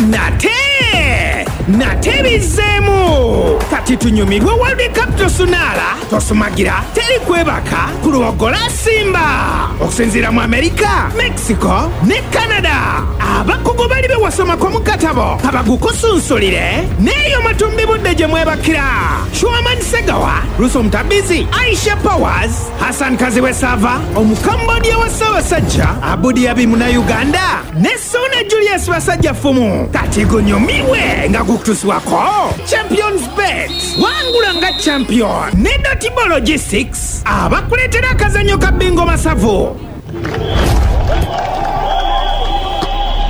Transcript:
nate bizeemu kati tunyumirwe World Cup tosunaala tosumagira teri kwebaka ku luwogola Simba okusinziira mu Amerika, Mexico ne Canada. Abakugu bali bewasomako mu katabo kabagukusunsulire neeyo matumbi budde gye mwebakira. Shuaman Segawa, Russo Mutabizi, Aisha Powers, Hassan Kaziwe Sava, Omukambodia wa Ssaabasajja Abudi Abi Munnayuganda ne Suna Julius Basajja Fumu. Kati gunyumirwe nga gukutuswako Champions Bet wangula nga champion ne Dotable Logistics abakuleetera akazanyo ka bingo masavu.